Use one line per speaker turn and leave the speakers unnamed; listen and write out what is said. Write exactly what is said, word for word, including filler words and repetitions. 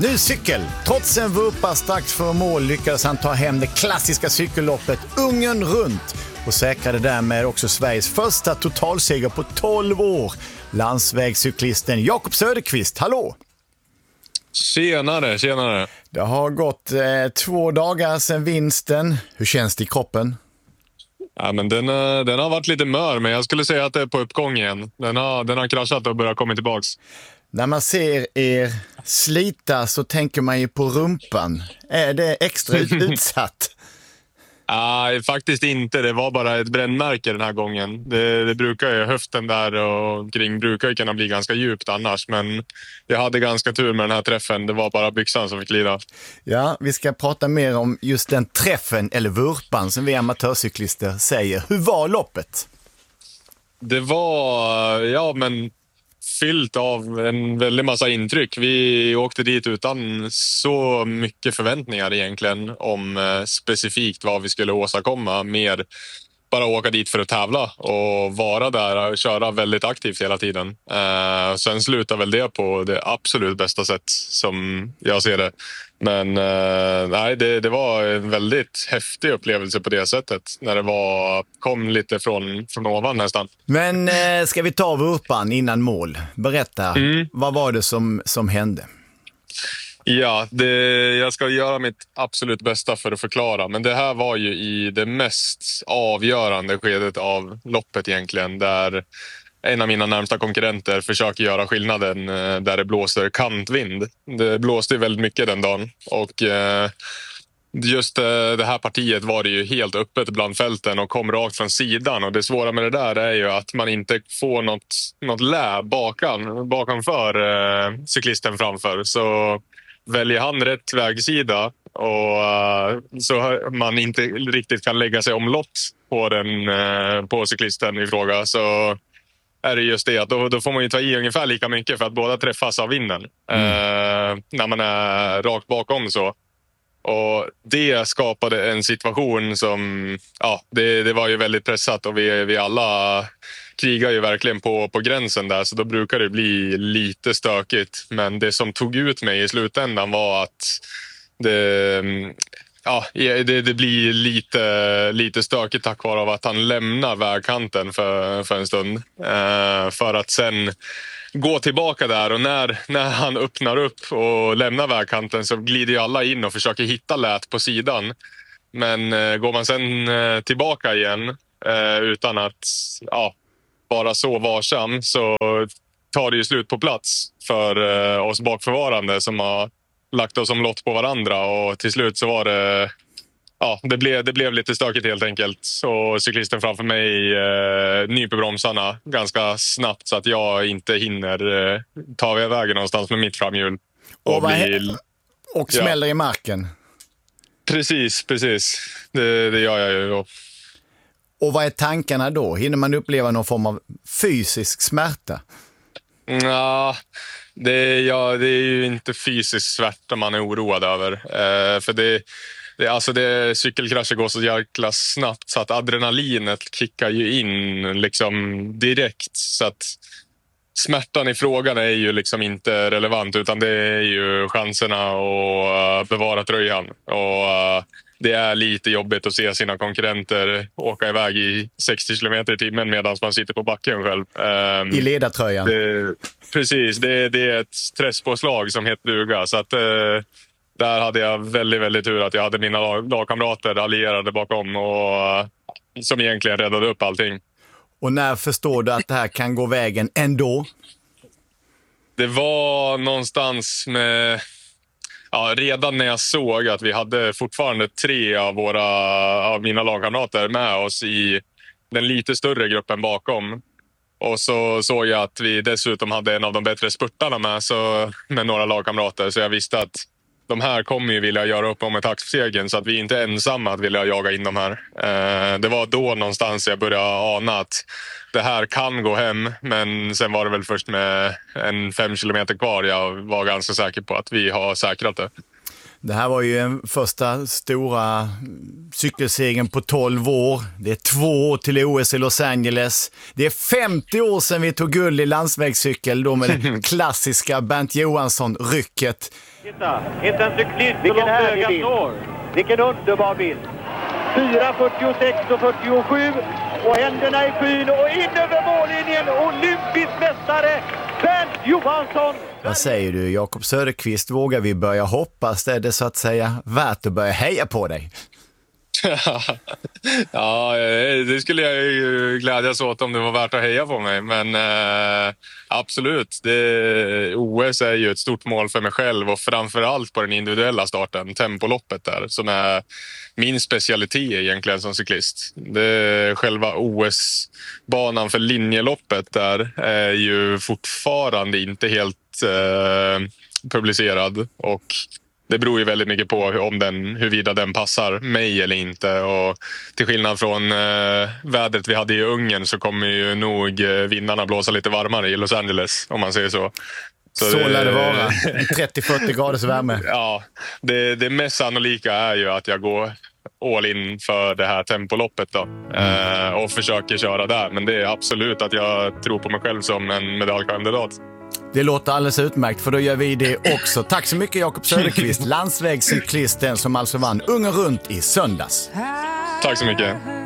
Nu cykel. Trots en vurpa strax för mål lyckades han ta hem det klassiska cykelloppet Ungern runt och säkrade därmed också Sveriges första totalseger på tolv år. Landsvägscyklisten Jakob Söderqvist, hallå!
Tjenare, tjenare.
Det har gått eh, två dagar sedan vinsten. Hur känns det i kroppen?
Ja, men den, den har varit lite mör, men jag skulle säga att det är på uppgång igen. Den har, den har kraschat och börjat komma tillbaks.
När man ser er slita så tänker man ju på rumpan. Är det extra utsatt?
Nej, faktiskt inte. Det var bara ett brännmärke den här gången. Det, det brukar ju, höften där och kring brukar ju kunna bli ganska djupt annars. Men jag hade ganska tur med den här träffen. Det var bara byxan som fick lida.
Ja, vi ska prata mer om just den träffen eller vurpan som vi amatörcyklister säger. Hur var loppet?
Det var, ja men... fyllt av en väldigt massa intryck. Vi åkte dit utan så mycket förväntningar egentligen om eh, specifikt vad vi skulle åstadkomma. Mer bara åka dit för att tävla och vara där och köra väldigt aktivt hela tiden. Eh, sen slutar väl det på det absolut bästa sätt som jag ser det. Men eh, nej, det, det var en väldigt häftig upplevelse på det sättet. När det var, kom lite från, från ovan nästan.
Men eh, ska vi ta vurpan innan mål? Berätta, mm. vad var det som, som hände?
Ja, det, jag ska göra mitt absolut bästa för att förklara. Men det här var ju i det mest avgörande skedet av loppet egentligen. Där en av mina närmsta konkurrenter försöker göra skillnaden där det blåser kantvind. Det blåste väldigt mycket den dagen. Och just det här partiet var det ju helt öppet bland fälten och kom rakt från sidan. Och det svåra med det där är ju att man inte får något, något lä bakan, bakanför eh, cyklisten framför. Så väljer han rätt vägsida och uh, så man inte riktigt kan lägga sig omlott på, den, uh, på cyklisten i fråga, så är det just det att då, då får man ju ta i ungefär lika mycket för att båda träffas av vinden mm. uh, när man är rakt bakom så. Och det skapade en situation som, ja, det, det var ju väldigt pressat och vi, vi alla krigar ju verkligen på, på gränsen där, så då brukar det bli lite stökigt. Men det som tog ut mig i slutändan var att det, ja, det, det blir lite, lite stökigt tack vare av att han lämnar vägkanten för, för en stund. Eh, för att sen gå tillbaka där, och när, när han öppnar upp och lämnar vägkanten så glider ju alla in och försöker hitta lät på sidan. Men eh, går man sen eh, tillbaka igen eh, utan att ja, vara så varsam, så tar det ju slut på plats för eh, oss bakförvarande som har lagt oss som lott på varandra, och till slut så var det ja, det blev, det blev lite stökigt helt enkelt. Och cyklisten framför mig eh, nyper bromsarna ganska snabbt så att jag inte hinner eh, ta vägen någonstans med mitt framhjul.
Och, och, blir, och smäller ja. i marken.
Precis, precis. Det, det gör jag ju då.
Och vad är tankarna då? Hinner man uppleva någon form av fysisk smärta?
Ja, det, ja, det är ju inte fysisk smärta man är oroad över. Eh, för det Det, alltså det, cykelkrascher går så jäkla snabbt så att adrenalinet kickar ju in liksom direkt. Så att smärtan i frågan är ju liksom inte relevant, utan det är ju chanserna att bevara tröjan. Och det är lite jobbigt att se sina konkurrenter åka iväg i sextio kilometer i timmen medan man sitter på backen själv.
I ledartröjan.
Det, precis, det, det är ett stresspåslag som heter duga. Så att... där hade jag väldigt, väldigt tur att jag hade mina lag- lagkamrater allierade bakom och som egentligen räddade upp allting.
Och när förstår du att det här kan gå vägen ändå?
Det var någonstans med... Ja, redan när jag såg att vi hade fortfarande tre av, våra, av mina lagkamrater med oss i den lite större gruppen bakom. Och så såg jag att vi dessutom hade en av de bättre spurtarna med, så, med några lagkamrater. Så jag visste att de här kommer ju vilja göra upp om ett axelsegen, så att vi inte är ensamma att vilja jaga in de här. Eh, det var då någonstans jag började ana att det här kan gå hem. Men sen var det väl först med en fem kilometer kvar jag var ganska säker på att vi har säkrat det.
Det här var ju en första stora cykelsegern på tolv år. Det är två år till O S i Los Angeles. Det är femtio år sedan vi tog guld i landsvägscykel då med det klassiska Bernt Johansson-rycket.
Titta, inte en cyklist så långt ögat når. Vilken underbar bild. fyra fyrtiosex och fyrtiosju och händerna i skyn och in över mållinjen. Olympisk mästare Bernt Johansson.
Vad säger du, Jakob Söderqvist? Vågar vi börja hoppas? Det är det så att säga värt att börja heja på dig?
Ja, det skulle jag ju glädjas åt om det var värt att heja på mig. Men eh, absolut, det, O S är ju ett stort mål för mig själv och framförallt på den individuella starten, tempoloppet där, som är min specialitet egentligen som cyklist. Det, själva O S-banan för linjeloppet där är ju fortfarande inte helt eh, publicerad och det beror ju väldigt mycket på om den, huruvida den passar mig eller inte. Och till skillnad från eh, vädret vi hade i Ungern så kommer ju nog eh, vindarna blåsa lite varmare i Los Angeles, om man säger så.
Så, så lär det vara. trettio till fyrtio graders värme.
Ja, det, det mest sannolika är ju att jag går all in för det här tempoloppet då. Eh, och försöker köra där. Men det är absolut att jag tror på mig själv som en medaljkandidat.
Det låter alldeles utmärkt, för då gör vi det också. Tack så mycket, Jakob Söderqvist, landsvägscyklisten som alltså vann Ungern runt i söndags.
Tack så mycket.